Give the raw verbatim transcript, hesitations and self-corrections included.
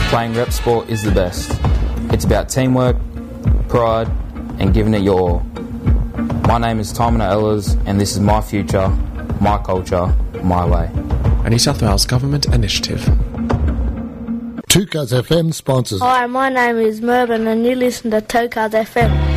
Playing rep sport is the best. It's about teamwork, pride, and giving it your all. My name is Timon Ehlers, and this is my future, my culture, my way. A New South Wales Government initiative. two Cars F M sponsors. Hi, my name is Mervyn and you listen to two Cars F M.